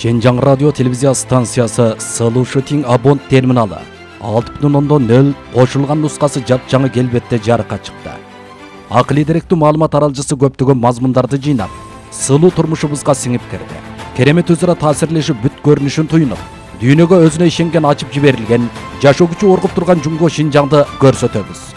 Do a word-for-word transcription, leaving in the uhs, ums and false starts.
Шенжаң радио телевизия станциясы сылуу шутинг абон терминалы алты бүтүн ондон нөл кошулган нускасы жапжаңы келбетте жарыкка чыкты. Акылий деректүү маалымат аралжысы көптөгөн мазмундарды жыйнап, сылуу турмушубузга сиңип кирди. Керемет өзара таасирлешип бүт көрүнүшүн туюнуп, дүйнөгө өзүнө ишенген ачып жиберилген, жашоо күчү оргуп турган Жумго Шинжаңды көрсөтөбүз.